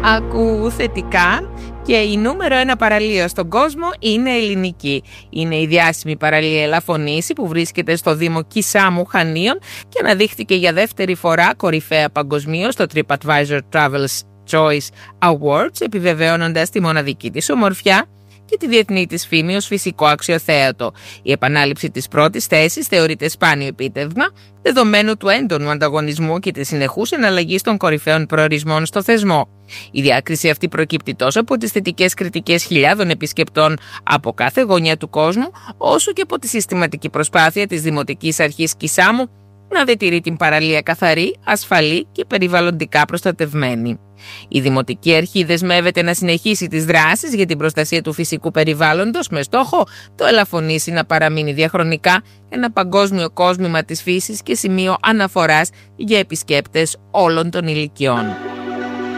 Ακούω θετικά και η νούμερο 1 παραλία στον κόσμο είναι ελληνική. Είναι η διάσημη παραλία Ελαφωνήσι που βρίσκεται στο Δήμο Κισάμου Χανίων και αναδείχθηκε για δεύτερη φορά κορυφαία παγκοσμίως στο TripAdvisor Travelers Choice Awards, επιβεβαιώνοντας τη μοναδική της ομορφιά και τη διεθνή της φήμη ως φυσικό αξιοθέατο. Η επανάληψη της πρώτης θέσης θεωρείται σπάνιο επίτευγμα, δεδομένου του έντονου ανταγωνισμού και της συνεχούς εναλλαγής των κορυφαίων προορισμών στο θεσμό. Η διάκριση αυτή προκύπτει τόσο από τις θετικές κριτικές χιλιάδων επισκεπτών από κάθε γωνιά του κόσμου, όσο και από τη συστηματική προσπάθεια της Δημοτικής Αρχής Κισάμου να διατηρεί την παραλία καθαρή, ασφαλή και περιβαλλοντικά προστατευμένη. Η Δημοτική Αρχή δεσμεύεται να συνεχίσει τις δράσεις για την προστασία του φυσικού περιβάλλοντος με στόχο το Ελαφωνήσι να παραμείνει διαχρονικά ένα παγκόσμιο κόσμημα της φύσης και σημείο αναφοράς για επισκέπτες όλων των ηλικιών.